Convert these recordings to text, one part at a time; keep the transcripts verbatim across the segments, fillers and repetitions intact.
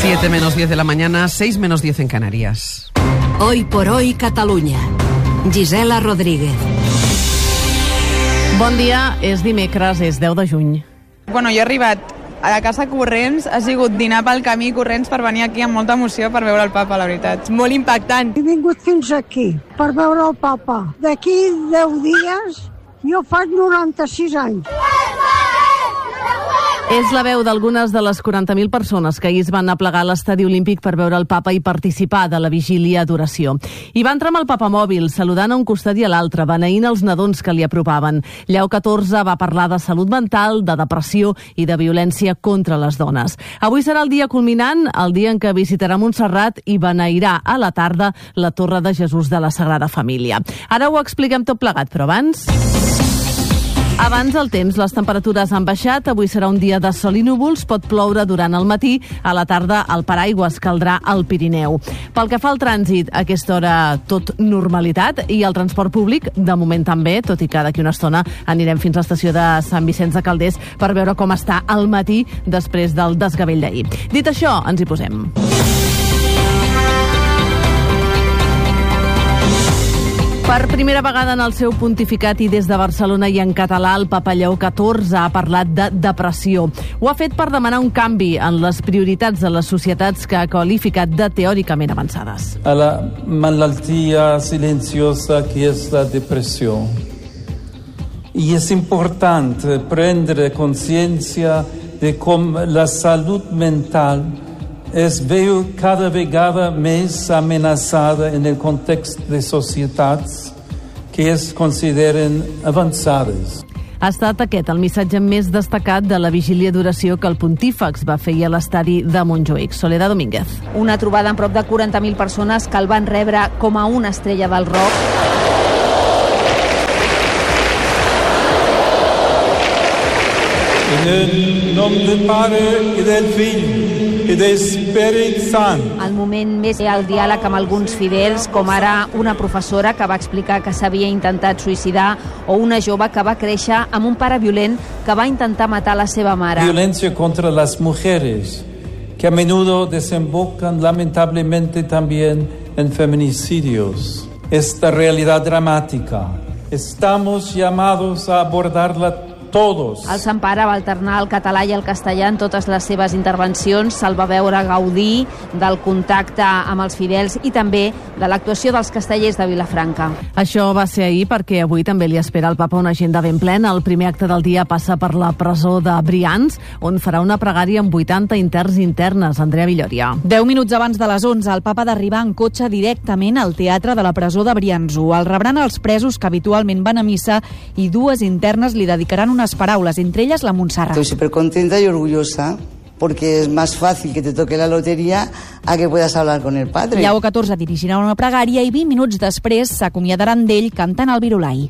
siete menos diez de la mañana, seis menos diez en Canarias. Hoy por hoy, Catalunya. Gisela Rodríguez. Bon dia, és dimecres, és deu de juny. Bueno, jo he arribat a la casa corrents, ha sigut dinar pel camí corrents per venir aquí amb molta emoció per veure el papa, la veritat. Molt impactant. He vingut fins aquí per veure el papa. D'aquí deu dies jo faig noranta-sis anys. És la veu d'algunes de les quaranta mil persones que ahir es van aplegar a l'Estadi Olímpic per veure el papa i participar de la vigília d'oració. I va entrar amb el papa mòbil, saludant a un costat i a l'altre, beneint els nadons que li apropaven. Lleó catorze va parlar de salut mental, de depressió i de violència contra les dones. Avui serà el dia culminant, el dia en què visitarà Montserrat i beneirà a la tarda la Torre de Jesús de la Sagrada Família. Ara ho expliquem tot plegat, però abans... Abans el temps, les temperatures han baixat, avui serà un dia de sol i núvols, pot ploure durant el matí, a la tarda el paraigües caldrà al Pirineu. Pel que fa al trànsit, a aquesta hora tot normalitat, i el transport públic, de moment també, tot i que d'aquí una estona anirem fins a l'estació de Sant Vicenç de Calders per veure com està al matí després del desgavell d'ahir. Dit això, ens hi posem. Per primera vegada en el seu pontificat i des de Barcelona i en català, el papa Lleó catorze ha parlat de depressió. Ho ha fet per demanar un canvi en les prioritats de les societats que ha qualificat de teòricament avançades. A la malaltia silenciosa que és la depressió. I és important prendre consciència de com la salut mental es veu cada vegada més amenaçada en el context de societats que es consideren avançades. Ha estat aquest el missatge més destacat de la vigília d'oració que el pontífex va fer a l'estadi de Montjuïc. Soledad Domínguez. Una trobada amb prop de quaranta mil persones que el van rebre com a una estrella del rock. En el nom del Pare i del Fill i de l'Espírit Sant. El moment més el diàleg amb alguns fidels, com ara una professora que va explicar que s'havia intentat suïcidar o una jove que va créixer amb un pare violent que va intentar matar la seva mare. Violencia contra las mujeres, que a menudo desembocan lamentablemente también en feminicidios. Esta realidad dramática, estamos llamados a abordarla todos. El Sant Pare va alternar el català i el castellà en totes les seves intervencions, se'l va veure gaudir del contacte amb els fidels i també de l'actuació dels castellers de Vilafranca. Això va ser ahir perquè avui també li espera al papa una agenda ben plena. El primer acte del dia passa per la presó de Brians, on farà una pregària amb vuitanta interns i internes. Andrea Villoria. Deu minuts abans de les onze, el papa d'arribar en cotxe directament al teatre de la presó de Brianço. El rebran els presos que habitualment van a missa i dues internes li dedicaran una paraules, entre ellas la Montserrat. Estoy súper contenta y orgullosa porque es más fácil que te toque la lotería a que puedas hablar con el padre. Lleó catorze dirigirà una pregària i vint minuts després s'acomiadaran d'ell cantant el Virulai.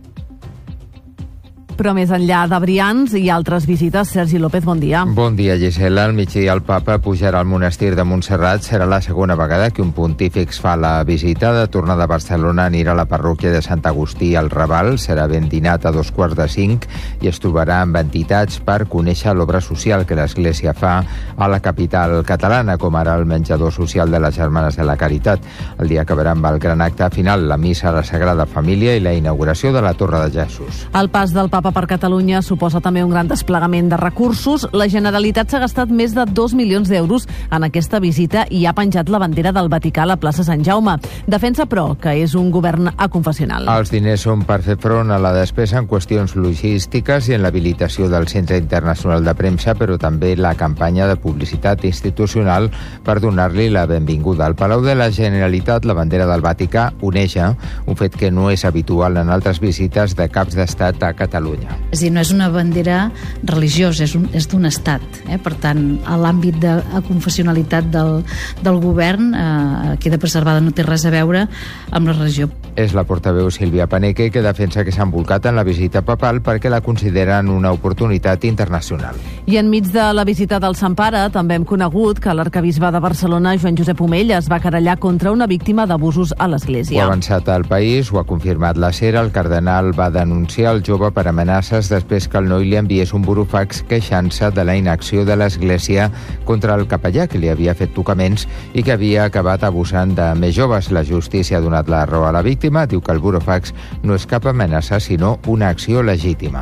Però més enllà de Brians i altres visites, Sergi López, bon dia. Bon dia, Gisela. Al migdia el papa pujarà al monestir de Montserrat. Serà la segona vegada que un pontífex fa la visita. De tornada a Barcelona anirà a la parròquia de Sant Agustí al Raval. Serà ben dinat a dos quarts de cinc i es trobarà amb entitats per conèixer l'obra social que l'Església fa a la capital catalana, com ara el menjador social de les Germanes de la Caritat. El dia acabarà amb el gran acte final, la missa a la Sagrada Família i la inauguració de la Torre de Jesús. El pas del papa per Catalunya suposa també un gran desplegament de recursos. La Generalitat s'ha gastat més de dos milions d'euros en aquesta visita i ha penjat la bandera del Vaticà a la plaça Sant Jaume. Defensa, però, que és un govern aconfessional. Els diners són per fer front a la despesa en qüestions logístiques i en l'habilitació del Centre Internacional de Premsa, però també la campanya de publicitat institucional per donar-li la benvinguda. Al Palau de la Generalitat, la bandera del Vaticà oneja, un fet que no és habitual en altres visites de caps d'estat a Catalunya. És a dir, no és una bandera religiosa, és, un, és d'un estat. Eh? Per tant, a l'àmbit de confessionalitat del, del govern eh, queda preservada, no té res a veure amb la religió. És la portaveu Sílvia Paneque, que defensa que s'ha envolcat en la visita papal perquè la consideren una oportunitat internacional. I enmig de la visita del Sant Pare també hem conegut que l'arcabisbe de Barcelona, Joan Josep Omell, es va querellar contra una víctima d'abusos a l'Església. Ho ha avançat al País, ho ha confirmat la Sera. El cardenal va denunciar el jove per amenaçar amenaces després que el noi li enviés un burofax queixant-se de la inacció de l'Església contra el capellà que li havia fet tocaments i que havia acabat abusant de més joves. La justícia ha donat la raó a la víctima, diu que el burofax no és cap amenaça, sinó una acció legítima.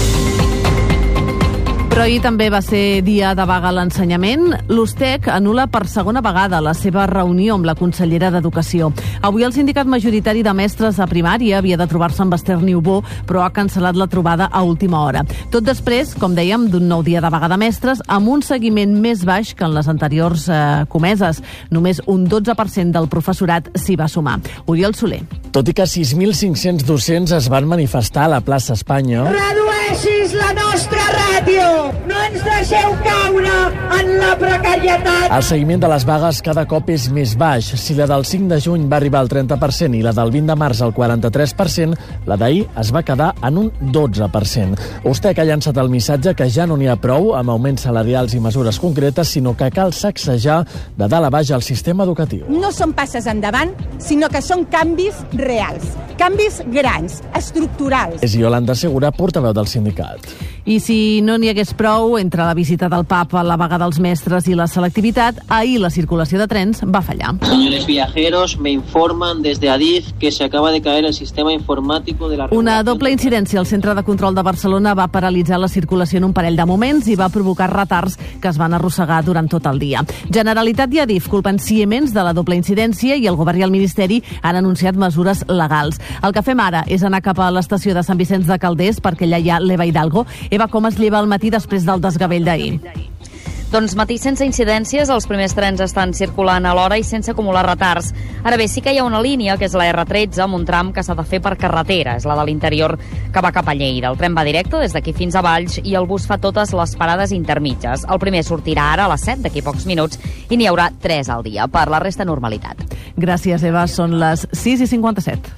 Però ahir també va ser dia de vaga a l'ensenyament. L'Ustec anul·la per segona vegada la seva reunió amb la consellera d'Educació. Avui el sindicat majoritari de mestres a primària havia de trobar-se amb Esther Niubó, però ha cancel·lat la trobada a última hora. Tot després, com dèiem, d'un nou dia de vaga de mestres, amb un seguiment més baix que en les anteriors eh, comeses. Només un dotze per cent del professorat s'hi va sumar. Oriol Soler. Tot i que sis mil cinc-cents docents es van manifestar a la plaça Espanya... Redueixis la nostra ràtio! No ens deixeu caure en la precarietat! El seguiment de les vagues cada cop és més baix. Si la del cinc de juny va arribar al trenta per cent i la del vint de març al quaranta-tres per cent, la d'ahir es va quedar en un dotze per cent. Ustec ha llançat el missatge que ja no n'hi ha prou amb augments salarials i mesures concretes, sinó que cal sacsejar de dalt a baix el sistema educatiu. No són passes endavant, sinó que són canvis reals. Canvis grans, estructurals. És Yolanda Segura, portaveu del sindicat. I si no n'hi hagués prou, entre la visita del papa, la vaga dels mestres i la selectivitat, ahir la circulació de trens va fallar. Señores viajeros, me informan desde Adif que se acaba de caer el sistema informático de la... Una doble incidència al centre de control de Barcelona va paralitzar la circulació en un parell de moments i va provocar retards que es van arrossegar durant tot el dia. Generalitat i Adif culpen Siemens de la doble incidència i el govern i el Ministeri han anunciat mesures legals. El que fem ara és anar cap a l'estació de Sant Vicenç de Calders perquè allà hi ha l'Eva Hidalgo. Eva, com es lleva al matí després del desgavell d'ahir? Doncs matí sense incidències, els primers trens estan circulant a l'hora i sense acumular retards. Ara bé, sí que hi ha una línia, que és la erre tretze, amb un tram que s'ha de fer per carretera. És la de l'interior que va cap a Lleida. El tren va directe des d'aquí fins a Valls i el bus fa totes les parades intermitges. El primer sortirà ara a les set, d'aquí pocs minuts, i n'hi haurà tres al dia. Per la resta, normalitat. Gràcies, Eva. Són les sis i cinquanta-set.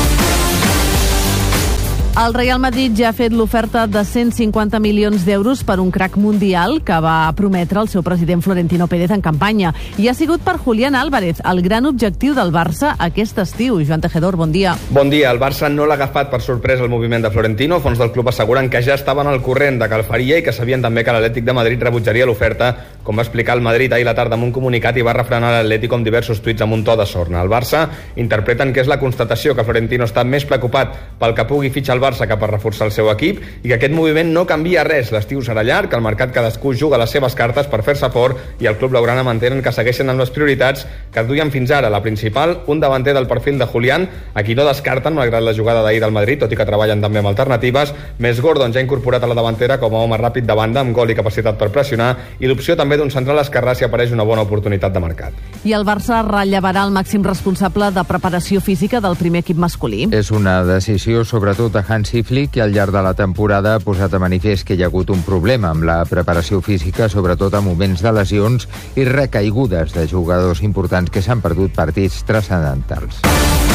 El Real Madrid ja ha fet l'oferta de cent cinquanta milions d'euros per un crack mundial que va prometre el seu president Florentino Pérez en campanya. I ha sigut per Julián Álvarez, el gran objectiu del Barça aquest estiu. Joan Tejedor, bon dia. Bon dia. El Barça no l'ha agafat per sorpresa el moviment de Florentino. Fons del club asseguren que ja estaven al corrent de que el faria i que sabien també que l'Atlètic de Madrid rebutjaria l'oferta, com va explicar el Madrid ahir la tarda amb un comunicat i va refrenar l'Atlètic amb diversos tuits amb un to de sorna. El Barça interpreten que és la constatació que Florentino està més preocupat pel que pugui fitxar el Barça que per reforçar el seu equip i que aquest moviment no canvia res. L'estiu serà llarg, al mercat cadascú juga les seves cartes per fer-se fort i el club blaugrana mantenen que segueixen amb les prioritats que duien fins ara. La principal, un davanter del perfil de Julián, a qui no descarten malgrat la jugada d'ahir del Madrid, tot i que treballen també amb alternatives, més Gordon ja incorporat a la davantera com a home ràpid de banda amb gol i capacitat per pressionar, i l'opció també d'un central esquerrà si apareix una bona oportunitat de mercat. I el Barça rellevarà el màxim responsable de preparació física del primer equip masculí. És una decisió sobretot de Hansi Flick, que al llarg de la temporada ha posat a manifest que hi ha hagut un problema amb la preparació física, sobretot a moments de lesions i recaigudes de jugadors importants que s'han perdut partits transcendentals.